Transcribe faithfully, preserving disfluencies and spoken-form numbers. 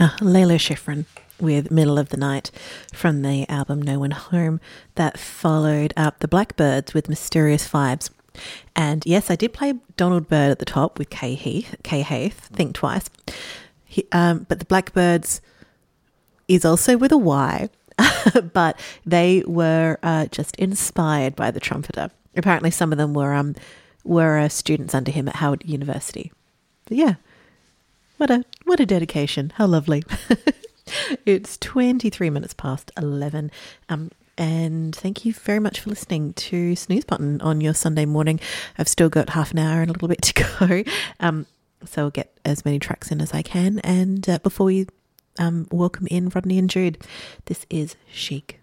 Uh, Layla Schifrin with Middle of the Night from the album No One Home. That followed up the Blackbirds with Mysterious Vibes. And yes, I did play Donald Byrd at the top with Kay Heath, Kay Heath, think twice. He, um, but the Blackbirds is also with a Y, but they were uh, just inspired by the trumpeter. Apparently some of them were um were uh, students under him at Howard University. But yeah, what a what a dedication. How lovely. It's twenty-three minutes past eleven. Um, and thank you very much for listening to Snooze Button on your Sunday morning. I've still got half an hour and a little bit to go. Um, so I'll get as many tracks in as I can. And uh, before we um, welcome in Rodney and Jude, this is Chic.